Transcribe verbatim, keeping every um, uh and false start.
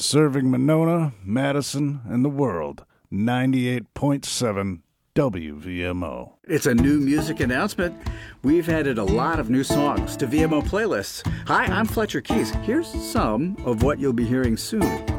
Serving Monona, Madison, and the world. ninety-eight point seven W V M O. It's a new music announcement. We've added a lot of new songs to V M O playlists. Hi, I'm Fletcher Keys. Here's some of what you'll be hearing soon.